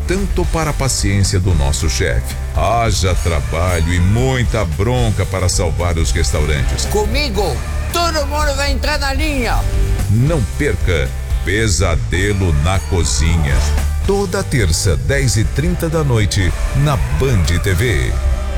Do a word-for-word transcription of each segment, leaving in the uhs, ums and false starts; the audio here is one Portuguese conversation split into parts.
tanto para a paciência do nosso chefe. Haja trabalho e muita bronca para salvar os restaurantes. Comigo, todo mundo vai entrar na linha. Não perca Pesadelo na Cozinha. Toda terça, dez e trinta da noite, na Band T V.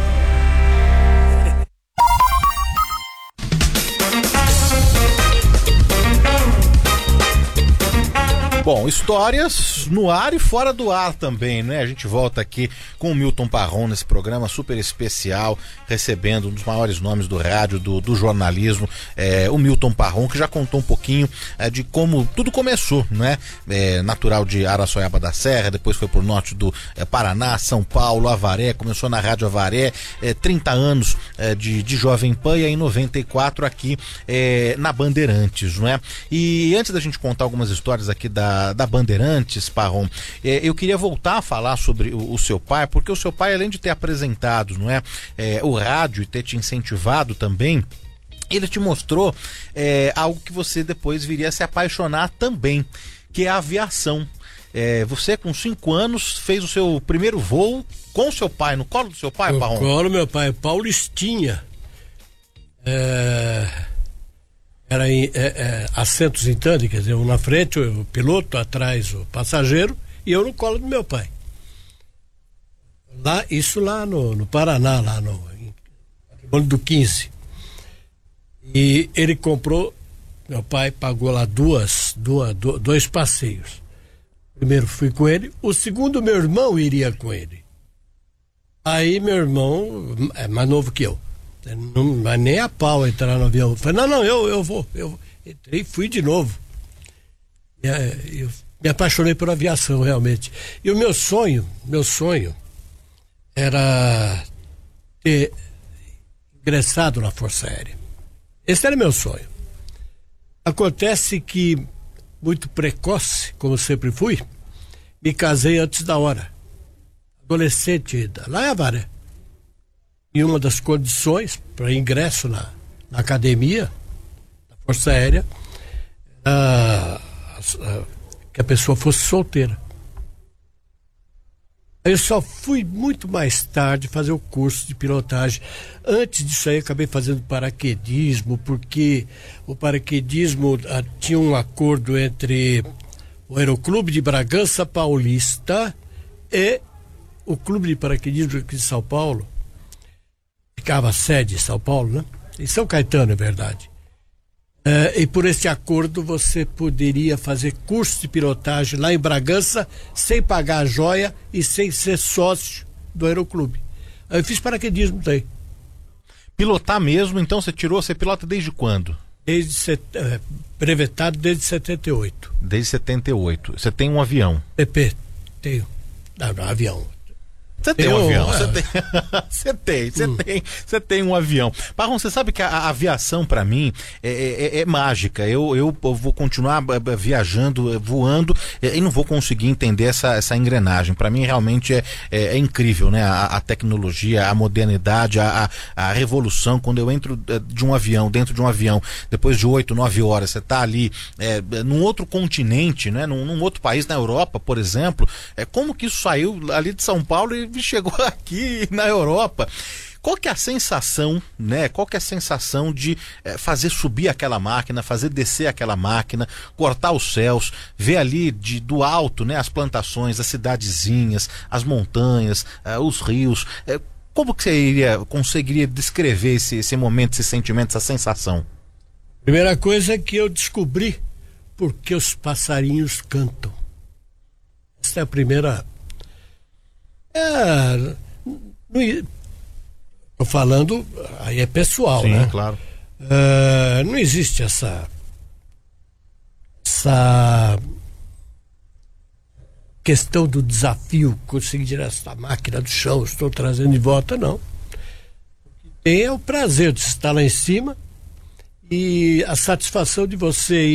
Bom, histórias no ar e fora do ar também, né? A gente volta aqui com o Milton Parron nesse programa super especial, recebendo um dos maiores nomes do rádio, do, do jornalismo, é, o Milton Parron, que já contou um pouquinho é, de como tudo começou, né? É, natural de Araçoiaba da Serra, depois foi pro norte do é, Paraná, São Paulo, Avaré, começou na Rádio Avaré, é, trinta anos é, de, de Jovem Pan, e aí em noventa e quatro aqui é, na Bandeirantes, não é? E antes da gente contar algumas histórias aqui da da Bandeirantes, Parron, é, eu queria voltar a falar sobre o, o seu pai, porque o seu pai, além de ter apresentado, não é, é o rádio e ter te incentivado também, ele te mostrou é, algo que você depois viria a se apaixonar também, que é a aviação. É, você com cinco anos fez o seu primeiro voo com o seu pai, no colo do seu pai, no Parron? No colo do meu pai, Paulistinha. É... Era em é, é, assentos em tandem, quer dizer, um na frente, o piloto, atrás o passageiro, e eu no colo do meu pai. Lá, isso lá no, no Paraná, lá no ano do quinze. E ele comprou, meu pai pagou lá duas, duas, dois passeios. Primeiro fui com ele, o segundo meu irmão iria com ele. Aí meu irmão é mais novo que eu. Não vai nem a pau entrar no avião. Falei, não, não, eu, eu vou. Eu entrei e fui de novo. E, eu me apaixonei por aviação, realmente. E o meu sonho, meu sonho era ter ingressado na Força Aérea. Esse era meu sonho. Acontece que, muito precoce, como sempre fui, me casei antes da hora. Adolescente, lá em Avaré. E uma das condições para ingresso na, na academia da Força Aérea era que a pessoa fosse solteira. Eu só fui muito mais tarde fazer o curso de pilotagem. Antes disso aí, eu acabei fazendo paraquedismo, porque o paraquedismo ah, tinha um acordo entre o Aeroclube de Bragança Paulista e o Clube de Paraquedismo aqui de São Paulo. Ficava a sede em São Paulo, né? Em São Caetano, é verdade. É, e por esse acordo você poderia fazer curso de pilotagem lá em Bragança sem pagar a joia e sem ser sócio do Aeroclube. Aí eu fiz paraquedismo daí. Pilotar mesmo, então você tirou, você pilota desde quando? Desde set, é, brevetado desde setenta e oito. Desde setenta e oito. Você tem um avião? P P, tenho. Não, não, avião. Você tem eu, um avião, é. você tem, você tem, você hum. tem, você tem um avião. Parron, você sabe que a, a aviação para mim é, é, é mágica. Eu, eu, eu vou continuar viajando, voando e não vou conseguir entender essa, essa engrenagem. Para mim realmente é, é, é incrível, né? A, a tecnologia, a modernidade, a, a, a revolução. Quando eu entro de um avião, dentro de um avião, depois de oito, nove horas, você tá ali é, num outro continente, né? Num, num outro país, na Europa, por exemplo. É, como que isso saiu ali de São Paulo e chegou aqui na Europa? Qual que é a sensação, né? Qual que é a sensação de é, fazer subir aquela máquina, fazer descer aquela máquina, cortar os céus, ver ali de, do alto, né? As plantações, as cidadezinhas, as montanhas, é, os rios. É, como que você iria, conseguiria descrever esse, esse momento, esse sentimento, essa sensação? Primeira coisa é que eu descobri por que os passarinhos cantam. Essa é a primeira. É, tô falando, aí é pessoal, sim, né? Claro. É, não existe essa essa questão do desafio, conseguir tirar essa máquina do chão, estou trazendo de volta, não. O que tem é o prazer de estar lá em cima e a satisfação de você